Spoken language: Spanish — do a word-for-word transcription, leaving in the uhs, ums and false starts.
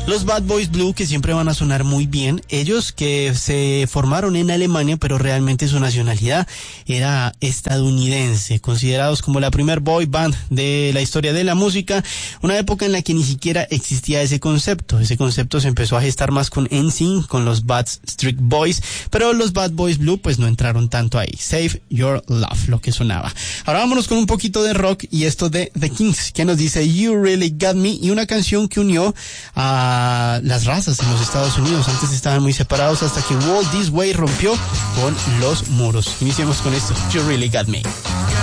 Los Bad Boys Blue, que siempre van a sonar muy bien, ellos que se formaron en Alemania, pero realmente su nacionalidad era estadounidense, considerados como la primer boy band de la historia de la música, una época en la que ni siquiera existía ese concepto. Ese concepto se empezó a gestar más con N Sync, con los Backstreet Boys, pero los Bad Boys Blue pues no entraron tanto ahí. Save Your Love, lo que sonaba. Ahora vámonos con un poquito de rock y esto de The Kings, que nos dice You Really Got Me, y una canción que unió a las razas en los Estados Unidos. Antes estaban muy separados hasta que Walk This Way rompió con los muros. Iniciemos con esto, You Really Got Me.